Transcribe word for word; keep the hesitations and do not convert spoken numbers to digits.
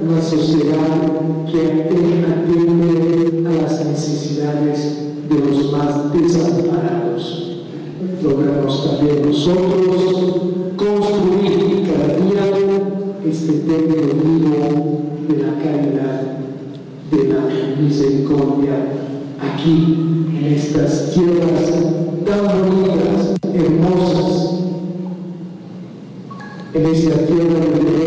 una sociedad que atiende a las necesidades de los más desamparados. Logramos también nosotros construir cada día este templo vivo de la caridad, de la misericordia, aquí en estas tierras tan bonitas